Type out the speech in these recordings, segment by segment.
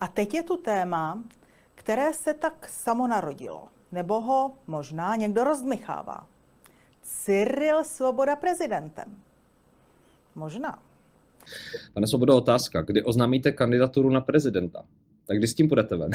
A teď je tu téma, které se tak samo narodilo, nebo ho možná někdo rozdmychává. Cyril Svoboda prezidentem. Možná. Pane Svobodo, otázka. Kdy oznámíte kandidaturu na prezidenta? Tak kdy s tím půjdete ven?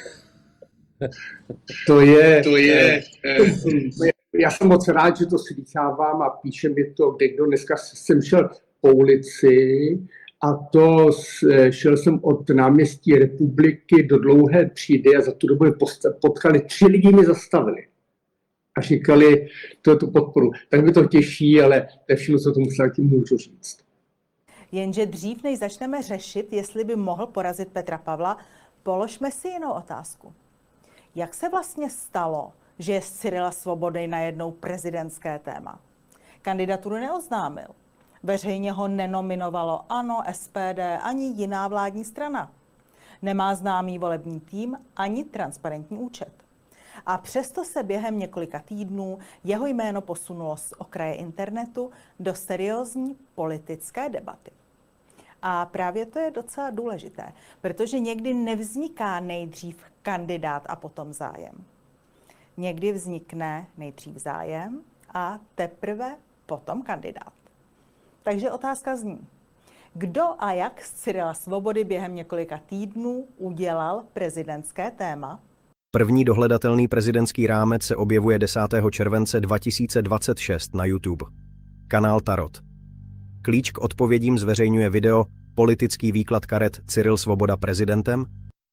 Já jsem moc rád, že to slýchávám a píše mi to kdekdo. Dneska jsem šel po ulici a šel jsem od náměstí Republiky do Dlouhé třídy a za tu dobu potkali 3 lidi, mě zastavili a říkali tu podporu. Tak mi to těší, ale všechno, co tomu tím můžu říct. Jenže dřív, než začneme řešit, jestli by mohl porazit Petra Pavla, položme si jinou otázku. Jak se vlastně stalo, že je z Cyrila Svobody najednou prezidentské téma? Kandidaturu neoznámil. Veřejně ho nenominovalo ANO, SPD ani jiná vládní strana. Nemá známý volební tým ani transparentní účet. A přesto se během několika týdnů jeho jméno posunulo z okraje internetu do seriózní politické debaty. A právě to je docela důležité, protože někdy nevzniká nejdřív kandidát a potom zájem. Někdy vznikne nejdřív zájem a teprve potom kandidát. Takže otázka zní, kdo a jak z Cyrila Svobody během několika týdnů udělal prezidentské téma? První dohledatelný prezidentský rámec se objevuje 10. července 2026 na YouTube. Kanál Tarot. Klíč k odpovědím zveřejňuje video Politický výklad karet Cyril Svoboda prezidentem.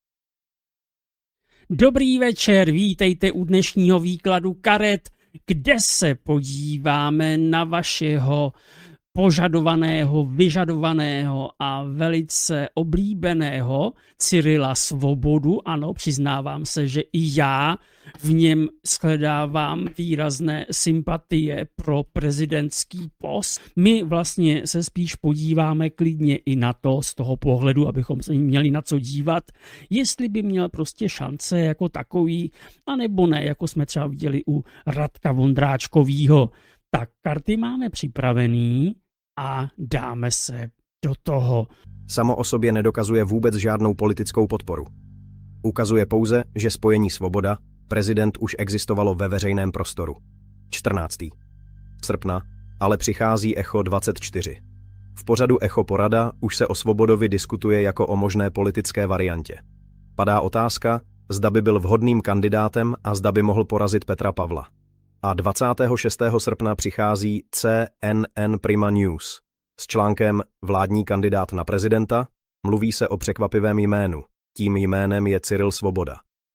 Dobrý večer, vítejte u dnešního výkladu karet, kde se podíváme na vašeho požadovaného, vyžadovaného a velice oblíbeného Cyrila Svobodu. Ano, přiznávám se, že i já v něm shledávám výrazné sympatie pro prezidentský post. My vlastně se spíš podíváme klidně i na to z toho pohledu, abychom se měli na co dívat, jestli by měl prostě šance jako takový, anebo ne, jako jsme třeba viděli u Radka Vondráčkovýho. Tak karty máme připravený a dáme se do toho. Samo o sobě nedokazuje vůbec žádnou politickou podporu. Ukazuje pouze, že spojení Svoboda, prezident už existovalo ve veřejném prostoru. 14. srpna, ale přichází Echo 24. V pořadu Echo porada už se o Svobodovi diskutuje jako o možné politické variantě. Padá otázka, zda by byl vhodným kandidátem a zda by mohl porazit Petra Pavla. A 26. srpna přichází CNN Prima News s článkem Vládní kandidát na prezidenta, mluví se o překvapivém jménu. Tím jménem je Cyril Svoboda.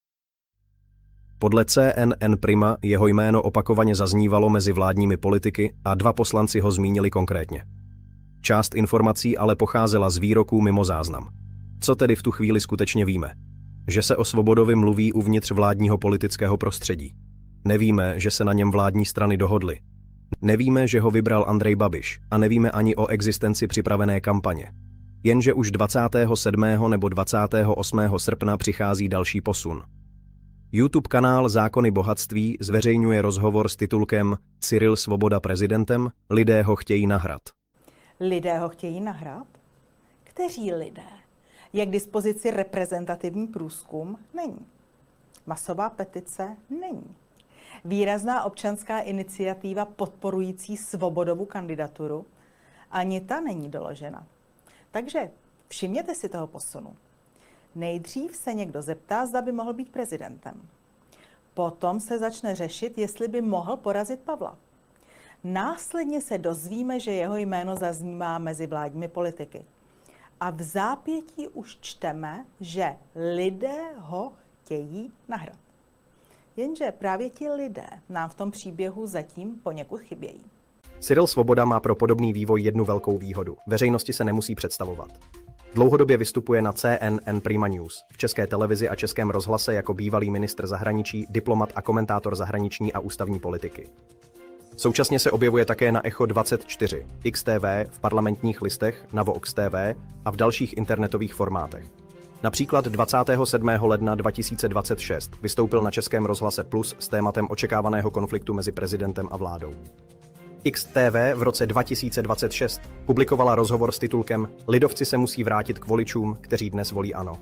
Podle CNN Prima jeho jméno opakovaně zaznívalo mezi vládními politiky a 2 poslanci ho zmínili konkrétně. Část informací ale pocházela z výroků mimo záznam. Co tedy v tu chvíli skutečně víme? Že se o Svobodovi mluví uvnitř vládního politického prostředí. Nevíme, že se na něm vládní strany dohodly. Nevíme, že ho vybral Andrej Babiš a nevíme ani o existenci připravené kampaně. Jenže už 27. nebo 28. srpna přichází další posun. YouTube kanál Zákony bohatství zveřejňuje rozhovor s titulkem Cyril Svoboda prezidentem, lidé ho chtějí nahrát. Lidé ho chtějí nahrát? Kteří lidé? Je k dispozici reprezentativní průzkum? Není. Masová petice? Není. Výrazná občanská iniciativa podporující Svobodovu kandidaturu? Ani ta není doložena. Takže všimněte si toho posunu. Nejdřív se někdo zeptá, zda by mohl být prezidentem. Potom se začne řešit, jestli by mohl porazit Pavla. Následně se dozvíme, že jeho jméno zaznívá mezi vládními politiky. A v zápětí už čteme, že lidé ho chtějí nahrát. Jenže právě ti lidé nám v tom příběhu zatím poněkud chybějí. Cyril Svoboda má pro podobný vývoj jednu velkou výhodu. Veřejnosti se nemusí představovat. Dlouhodobě vystupuje na CNN Prima News, v České televizi a Českém rozhlase jako bývalý ministr zahraničí, diplomat a komentátor zahraniční a ústavní politiky. Současně se objevuje také na Echo 24, XTV, v Parlamentních listech, na Vox TV a v dalších internetových formátech. Například 27. ledna 2026 vystoupil na Českém rozhlase Plus s tématem očekávaného konfliktu mezi prezidentem a vládou. XTV v roce 2026 publikovala rozhovor s titulkem Lidovci se musí vrátit k voličům, kteří dnes volí ANO.